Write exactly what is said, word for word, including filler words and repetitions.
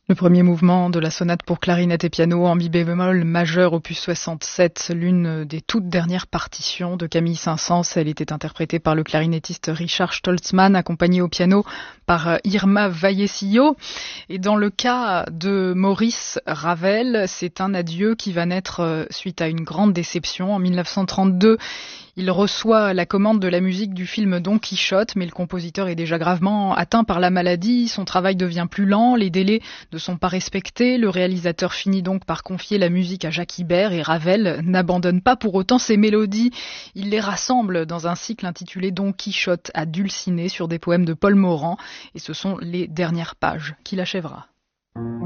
Le premier mouvement de la sonate pour clarinette et piano en mi bémol majeur opus soixante-sept, l'une des toutes dernières partitions de Camille Saint-Saëns. Elle était interprétée par le clarinettiste Richard Stoltzmann, accompagné au piano par Irma Vallecillo. Et dans le cas de Maurice Ravel, c'est un adieu qui va naître suite à une grande déception. En mille neuf cent trente-deux, il reçoit la commande de la musique du film Don Quichotte, mais le compositeur est déjà gravement atteint par la maladie. Son travail devient plus lent, les délais ne sont pas respectés. Le réalisateur finit donc par confier la musique à Jacques Ibert et Ravel n'abandonne pas pour autant ses mélodies. Il les rassemble dans un cycle intitulé Don Quichotte à Dulcinée sur des poèmes de Paul Morand, et ce sont les dernières pages qu'il achèvera.